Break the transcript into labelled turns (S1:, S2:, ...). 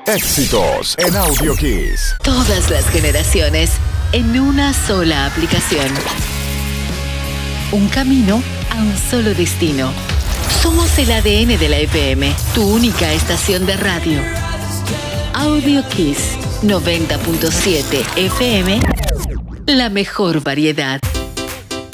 S1: Éxitos en Audio Kiss.
S2: Todas las generaciones en una sola aplicación. Un camino a un solo destino. Somos el ADN de la FM, tu única estación de radio. Audio Kiss 90.7 FM, la mejor variedad.